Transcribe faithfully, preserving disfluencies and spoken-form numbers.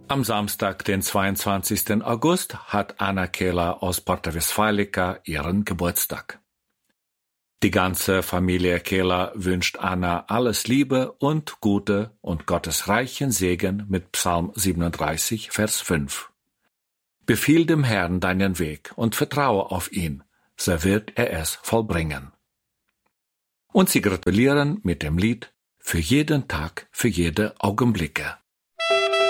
Am Samstag, den zweiundzwanzigsten August, hat Anna Kehler aus Porta Westfalica ihren Geburtstag. Die ganze Familie Kehler wünscht Anna alles Liebe und Gute und Gottes reichen Segen mit Psalm siebenunddreißig, Vers fünf. Befiehl dem Herrn deinen Weg und vertraue auf ihn, so wird er es vollbringen. Und sie gratulieren mit dem Lied Für jeden Tag, für jede Augenblicke.